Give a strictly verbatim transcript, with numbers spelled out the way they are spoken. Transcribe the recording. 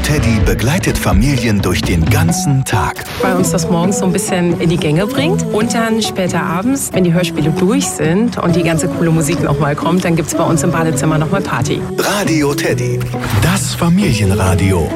Teddy begleitet Familien durch den ganzen Tag. Weil uns das morgens so ein bisschen in die Gänge bringt. Und dann später abends, wenn die Hörspiele durch sind und die ganze coole Musik nochmal kommt, dann gibt es bei uns im Badezimmer nochmal Party. Radio Teddy, das Familienradio.